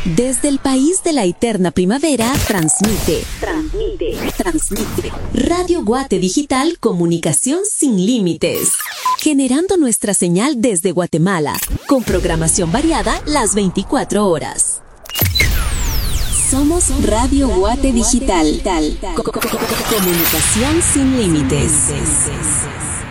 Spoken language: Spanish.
Desde el país de la eterna primavera, transmite. Radio Guate Digital, comunicación sin límites. Generando nuestra señal desde Guatemala, con programación variada las 24 horas. Somos Radio Guate Digital. Comunicación sin límites.